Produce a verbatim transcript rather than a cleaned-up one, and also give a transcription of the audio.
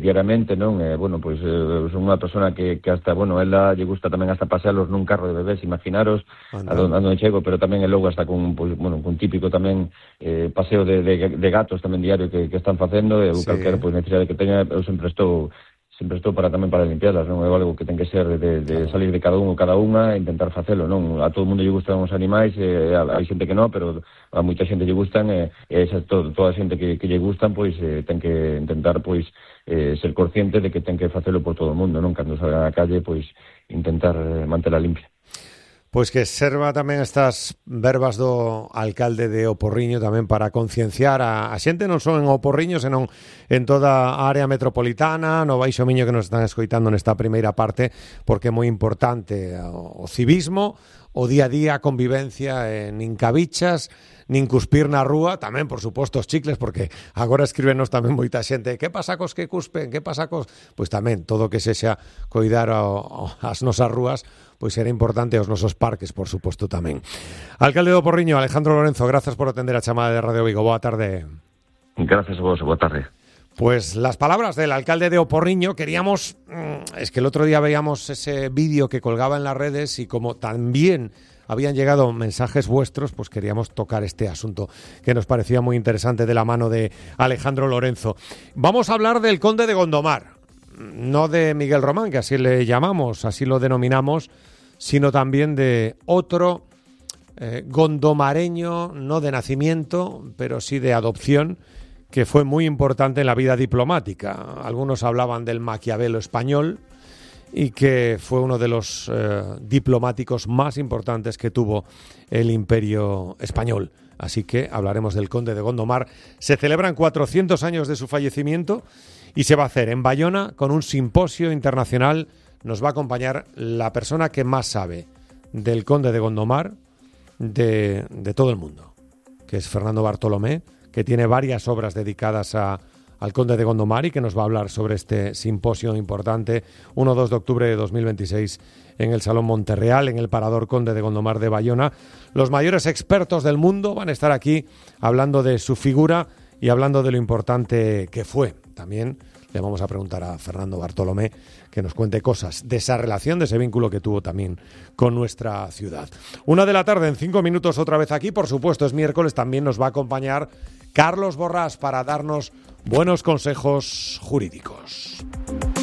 diariamente, non? Eh, bueno, pois eh, son unha persona que, que hasta, bueno, ela lle gusta tamén hasta pasealos nun carro de bebés, imaginaros a donde, a donde chego, pero tamén e logo hasta con, pois, bueno, con típico tamén eh, paseo de, de, de gatos tamén diario que, que están facendo, e eh, sí. calquera pois, necesidade que teña, eu sempre estou sempre estou para tamén para limpiarlas, non é algo que ten que ser de, de claro. salir de cada un ou cada unha e intentar facelo, non? A todo mundo lle gustan os animais, e hai xente que non, pero a moita xente lle gustan, e, e esa, todo, toda a xente que, que lle gustan, pois eh, ten que intentar, pois, eh, ser consciente de que ten que facelo por todo o mundo, non? Cando salga á calle, pois, intentar eh, mantela limpia. Pois que serva tamén estas verbas do alcalde de O Porriño tamén para concienciar a, a xente non só en O Porriño, senón en toda a área metropolitana, no Baixo Miño que nos están escoitando nesta primeira parte, porque é moi importante o, o civismo, o día a día, a convivencia, eh, nin cabichas, nin cuspir na rúa, tamén, por suposto, os chicles, porque agora escríbenos tamén moita xente, que pasa cos que cuspen, que pasa cos... Pois tamén, todo que sexa coidar o, o, as nosas rúas, pois será importante aos nosos parques, por suposto, tamén. Alcalde do Porriño, Alejandro Lorenzo, grazas por atender a chamada de Radio Vigo. Boa tarde. Gracias a vos, boa tarde. Pues las palabras del alcalde de O Porriño, queríamos, es que el otro día veíamos ese vídeo que colgaba en las redes y como también habían llegado mensajes vuestros, pues queríamos tocar este asunto que nos parecía muy interesante de la mano de Alejandro Lorenzo. Vamos a hablar del conde de Gondomar, no de Miguel Román, que así le llamamos, así lo denominamos, sino también de otro eh, gondomareño, no de nacimiento, pero sí de adopción, que fue muy importante en la vida diplomática. Algunos hablaban del Maquiavelo español y que fue uno de los eh, diplomáticos más importantes que tuvo el Imperio Español. Así que hablaremos del conde de Gondomar. Se celebran cuatrocientos años de su fallecimiento y se va a hacer en Bayona con un simposio internacional. Nos va a acompañar la persona que más sabe del conde de Gondomar de, de todo el mundo, que es Fernando Bartolomé, que tiene varias obras dedicadas a, al conde de Gondomar y que nos va a hablar sobre este simposio importante uno dos de octubre de dos mil veintiséis en el Salón Monterreal, en el Parador Conde de Gondomar de Bayona. Los mayores expertos del mundo van a estar aquí hablando de su figura y hablando de lo importante que fue. También le vamos a preguntar a Fernando Bartolomé que nos cuente cosas de esa relación, de ese vínculo que tuvo también con nuestra ciudad. Una de la tarde, en cinco minutos otra vez aquí. Por supuesto, es miércoles, también nos va a acompañar Carlos Borrás para darnos buenos consejos jurídicos.